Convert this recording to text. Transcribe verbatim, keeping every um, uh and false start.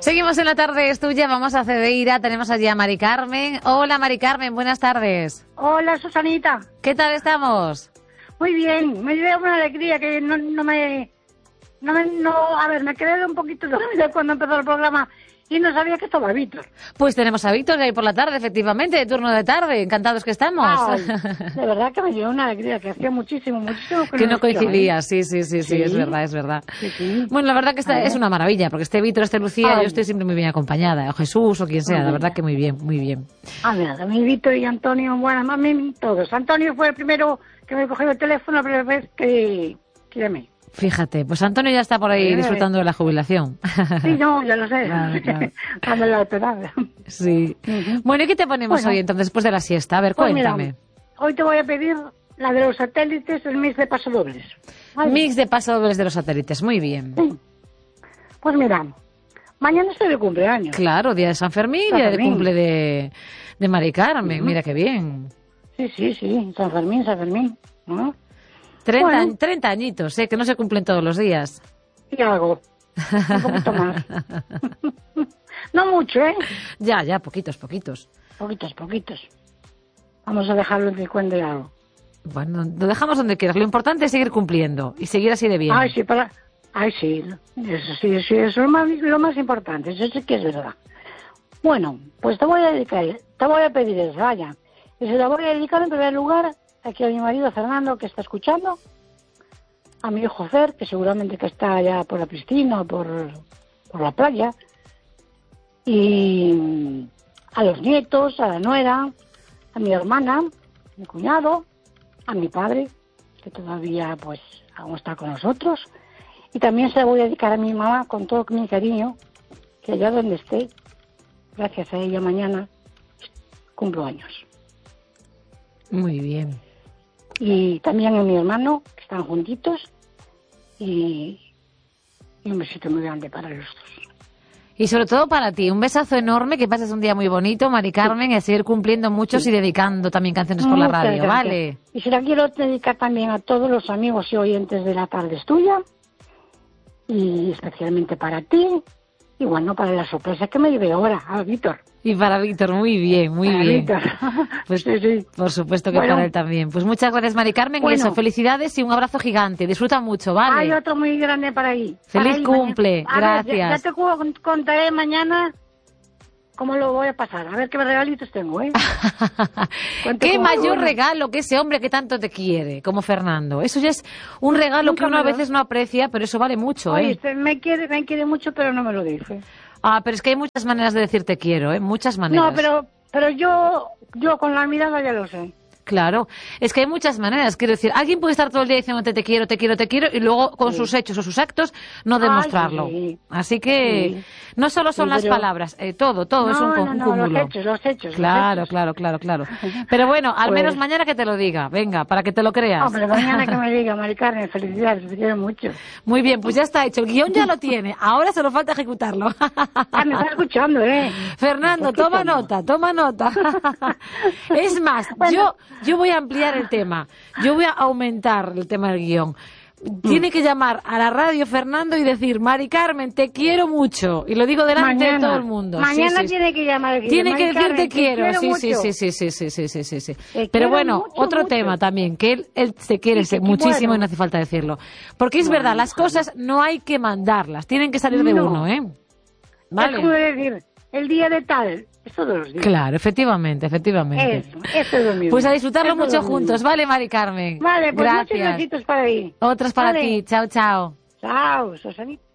Seguimos en la tarde, es tuya, vamos a Cedeira, tenemos allí a Mari Carmen. Hola Mari Carmen, buenas tardes. Hola Susanita. ¿Qué tal estamos? Muy bien, me dio una alegría que no, no me... No me no, a ver, me quedé un poquito dormida cuando empezó el programa y no sabía que estaba Víctor. Pues tenemos a Víctor ahí por la tarde, efectivamente, de turno de tarde, encantados que estamos. Ay, de verdad que me dio una alegría, que hacía muchísimo, muchísimo que, que no no coincidía, ¿eh? sí, sí, sí, sí, sí, es verdad, es verdad. Sí, sí. Bueno, la verdad que esta es una maravilla, porque esté Víctor, esté Lucía, Ay. yo estoy siempre muy bien acompañada, o Jesús o quien sea, Muy la bien. verdad que muy bien, muy bien. Ah, mira, a mí Víctor y Antonio, bueno, a mí todos. Antonio fue el primero que me cogió el teléfono la primera vez que, que llamé. Fíjate, pues Antonio ya está por ahí Sí. disfrutando de la jubilación. Sí, no, ya lo sé. Claro, claro. Cuando la esperaba. Sí. Ujú. Bueno, ¿y qué te ponemos Bueno. hoy entonces después de la siesta? A ver, Pues cuéntame. mira, hoy te voy a pedir la de los satélites, el mix de pasodobles. ¿Vale? Mix de pasodobles de los satélites, muy bien. Sí. Pues mira, mañana estoy de cumpleaños. Claro, día de San Fermín, San día de Fermín. cumple de, de Mari Carmen, Ujú. mira qué bien. Sí, sí, sí, San Fermín, San Fermín. ¿No? treinta, Bueno. treinta añitos, ¿eh? Que no se cumplen todos los días. Y algo. Un poquito más. No mucho, ¿eh? Ya, ya, poquitos, poquitos. Poquitos, poquitos. Vamos a dejarlo en cincuenta y algo. Bueno, lo dejamos donde quieras. Lo importante es seguir cumpliendo y seguir así de bien. Ay, sí, para... Ay, sí. Eso sí, sí, eso es lo más, lo más importante. Eso sí que es verdad. Bueno, pues te voy a dedicar, te voy a pedir eso, vaya. Y se la voy a dedicar en primer lugar aquí a mi marido Fernando, que está escuchando, a mi hijo Fer, que seguramente que está allá por la piscina o por, por la playa, y a los nietos, a la nuera, a mi hermana, a mi cuñado, a mi padre, que todavía pues aún está con nosotros, y también se la voy a dedicar a mi mamá con todo mi cariño, que allá donde esté, gracias a ella mañana cumplo años. Muy bien. Y también a mi hermano, que están juntitos, y, y un besito muy grande para los dos. Y sobre todo para ti, un besazo enorme, que pases un día muy bonito, Mari Carmen, y a seguir cumpliendo muchos Sí. y dedicando también canciones por la Muchas radio, gracias. ¿vale? Y se la quiero dedicar también a todos los amigos y oyentes de La Tarde es Tuya, y especialmente para ti, y bueno, para la sorpresa que me llevé ahora, a Víctor. Y para Víctor, muy bien, muy Para bien. Víctor. Pues Sí, sí. por supuesto que Bueno. para él también. Pues muchas gracias, Mari Carmen, y Bueno. eso, felicidades y un abrazo gigante. Disfruta mucho, ¿vale? Hay otro muy grande para ahí. Feliz Para ahí, cumple, mañana. A ver, ya- gracias. ya te cu- contaré mañana cómo lo voy a pasar. A ver qué regalitos tengo, ¿eh? Cuente Qué con- mayor regalo que ese hombre que tanto te quiere, como Fernando. Eso ya es un regalo Nunca que uno a me lo- veces no aprecia, pero eso vale mucho, Oye, ¿eh? este me quiere, me quiere mucho, pero no me lo dice. Ah, pero es que hay muchas maneras de decir te quiero, ¿eh? Muchas maneras. No, pero, pero yo, yo con la mirada ya lo sé. Claro, es que hay muchas maneras. Quiero decir, alguien puede estar todo el día diciéndote te quiero, te quiero, te quiero, y luego con Sí. sus hechos o sus actos no Ay, demostrarlo. sí. Así que Sí. no solo son Sí, las pero- palabras, eh, todo, todo es un, No, co- no, un no, cúmulo. los hechos, los hechos. Claro, los hechos. claro, claro, claro. Pero bueno, al Pues- menos mañana que te lo diga, venga, para que te lo creas. Hombre, mañana que me diga, Mari Carmen, felicidades, te quiero mucho. Muy bien, pues ya está hecho. El guión ya lo tiene. Ahora solo falta ejecutarlo. Ah, me está escuchando, ¿eh? Fernando, Me está toma escuchando. nota, toma nota. Es más, Bueno. yo, yo voy a ampliar el tema. Yo voy a aumentar el tema del guión. Tiene que llamar a la radio Fernando y decir, Mari Carmen, te quiero mucho. Y lo digo delante de todo el mundo. Sí, Mañana sí, sí. tiene que llamar. aquí, Tiene Mari que decir Carmen, te quiero, sí, sí, mucho. sí, sí, sí, sí, sí, sí, sí, sí. Te Pero quiero bueno, mucho, otro mucho. tema también, que él, él se quiere Sí, que muchísimo bueno. y no hace falta decirlo. Porque es No, verdad, las mujer. cosas no hay que mandarlas, tienen que salir de No. uno, ¿eh? Es como decir, el día de tal, es todos los días. Claro, efectivamente, efectivamente. Eso, eso es lo mismo. Pues a disfrutarlo Eso es lo mucho mismo. juntos, ¿vale, Mari Carmen? Vale, pues muchos Gracias. besitos para ahí. Otros para Vale. ti. Chao, chao. Chao, Susanita.